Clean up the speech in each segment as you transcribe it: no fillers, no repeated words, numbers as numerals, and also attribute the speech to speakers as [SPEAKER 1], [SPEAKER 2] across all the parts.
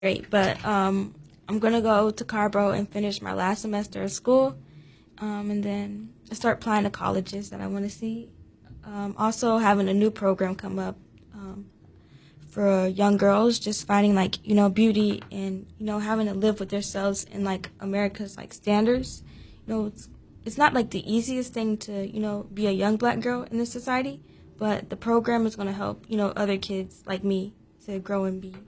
[SPEAKER 1] great, but I'm going to go to Carborough and finish my last semester of school, and then start applying to colleges that I want to see. Also having a new program come up for young girls, just finding, like, beauty and, having to live with themselves in, like, America's, like, standards. It's not, like, the easiest thing to, be a young black girl in this society, but the program is going to help, other kids like me to grow and be,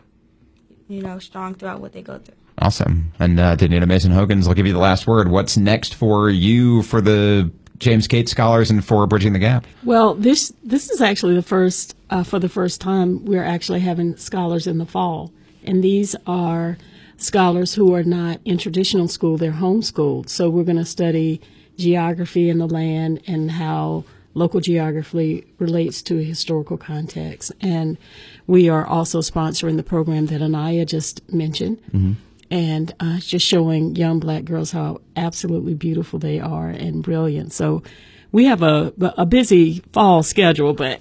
[SPEAKER 1] strong throughout what they go through.
[SPEAKER 2] Awesome. And Danita Mason-Hogans, I'll give you the last word. What's next for you for the James Cates Scholars and for Bridging the Gap?
[SPEAKER 3] Well, this is actually the first, for the first time, we're actually having scholars in the fall. And these are scholars who are not in traditional school, they're homeschooled. So we're going to study geography in the land and how local geography relates to a historical context. And we are also sponsoring the program that Anaya just mentioned. Mm-hmm. And just showing young black girls how absolutely beautiful they are and brilliant. So we have a busy fall schedule, but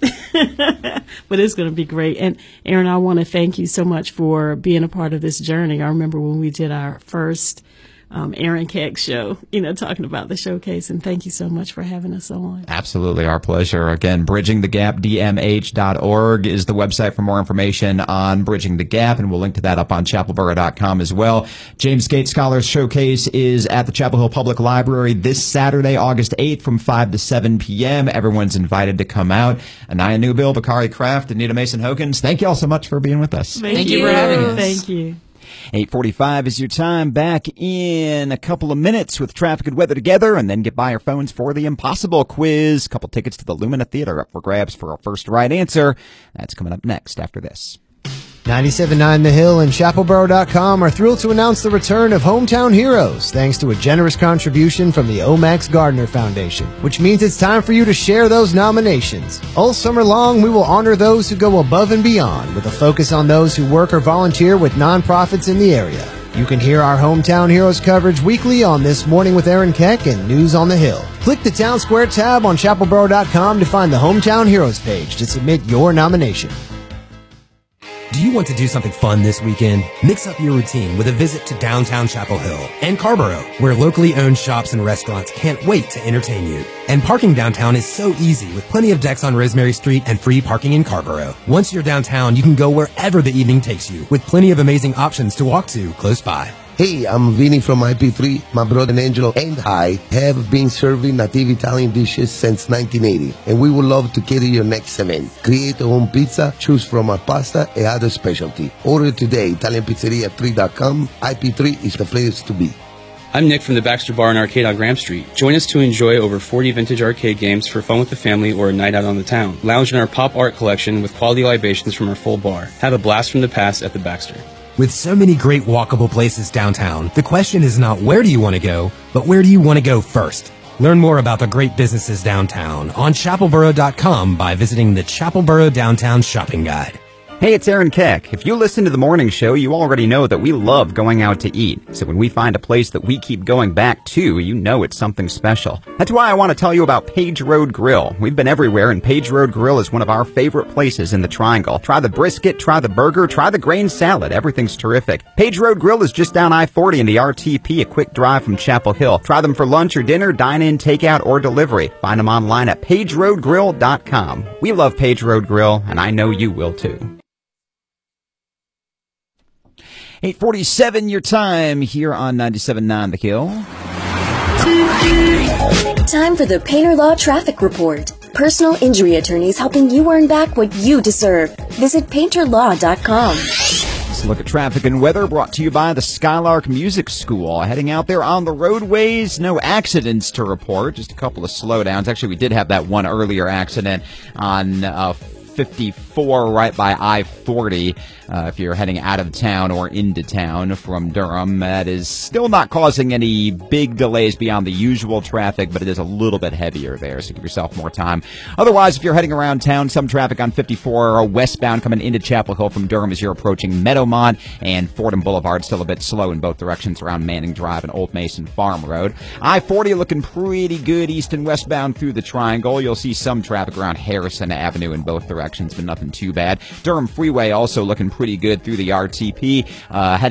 [SPEAKER 3] but it's going to be great. And Aaron, I want to thank you so much for being a part of this journey. I remember when we did our first Aaron Keck show, talking about the showcase, and thank you so much for having us on.
[SPEAKER 2] Absolutely, our pleasure. Again, bridgingthegapdmh.org is the website for more information on Bridging the Gap, and we'll link to that up on chapelboro.com as well. James Cates Scholars Showcase is at the Chapel Hill Public Library this Saturday, August 8th from 5 to 7 p.m. Everyone's invited to come out. Anaya Newbill, Bakari Kraft, and Danita Mason-Hogans, thank you all so much for being with us.
[SPEAKER 3] Thank you for having us. Thank you.
[SPEAKER 2] 8:45 is your time. Back in a couple of minutes with traffic and weather together, and then get by our phones for the Impossible quiz. Couple tickets to the Lumina Theater up for grabs for our first right answer. That's coming up next after this.
[SPEAKER 4] 97.9 The Hill and chapelboro.com are thrilled to announce the return of Hometown Heroes, thanks to a generous contribution from the Omax Gardner Foundation, which means it's time for you to share those nominations. All summer long, we will honor those who go above and beyond, with a focus on those who work or volunteer with nonprofits in the area. You can hear our Hometown Heroes coverage weekly on This Morning with Aaron Keck and News on the Hill. Click the Town Square tab on chapelboro.com to find the Hometown Heroes page to submit your nomination.
[SPEAKER 5] Do you want to do something fun this weekend? Mix up your routine with a visit to downtown Chapel Hill and Carborough, where locally owned shops and restaurants can't wait to entertain you. And parking downtown is so easy with plenty of decks on Rosemary Street and free parking in Carborough. Once you're downtown, you can go wherever the evening takes you with plenty of amazing options to walk to close by.
[SPEAKER 6] Hey, I'm Vinny from IP3. My brother Angelo and I have been serving native Italian dishes since 1980, and we would love to cater your next event. Create your own pizza, choose from our pasta and other specialty. Order today, ItalianPizzeria3.com. IP3 is the place to be.
[SPEAKER 7] I'm Nick from the Baxter Bar and Arcade on Graham Street. Join us to enjoy over 40 vintage arcade games for fun with the family or a night out on the town. Lounge in our pop art collection with quality libations from our full bar. Have a blast from the past at the Baxter.
[SPEAKER 5] With so many great walkable places downtown, the question is not where do you want to go, but where do you want to go first? Learn more about the great businesses downtown on chapelboro.com by visiting the Chapelboro Downtown Shopping Guide.
[SPEAKER 2] Hey, it's Aaron Keck. If you listen to the morning show, you already know that we love going out to eat. So when we find a place that we keep going back to, you know it's something special. That's why I want to tell you about Page Road Grill. We've been everywhere, and Page Road Grill is one of our favorite places in the Triangle. Try the brisket, try the burger, try the grain salad. Everything's terrific. Page Road Grill is just down I-40 in the RTP, a quick drive from Chapel Hill. Try them for lunch or dinner, dine-in, takeout, or delivery. Find them online at pageroadgrill.com. We love Page Road Grill, and I know you will too. 8:47 your time here on 97.9 The Hill.
[SPEAKER 8] Time for the Painter Law Traffic Report. Personal injury attorneys helping you earn back what you deserve. Visit painterlaw.com.
[SPEAKER 2] Let's look at traffic and weather brought to you by the Skylark Music School. Heading out there on the roadways, no accidents to report, just a couple of slowdowns. Actually, we did have that one earlier accident on 54 right by I-40 if you're heading out of town or into town from Durham. That is still not causing any big delays beyond the usual traffic, but it is a little bit heavier there, so give yourself more time. Otherwise, if you're heading around town, some traffic on 54 westbound coming into Chapel Hill from Durham as you're approaching Meadowmont, and Fordham Boulevard still a bit slow in both directions around Manning Drive and Old Mason Farm Road. I-40 looking pretty good east and westbound through the Triangle. You'll see some traffic around Harrison Avenue in both directions, but nothing nothing too bad. Durham Freeway also looking pretty good through the RTP. Heading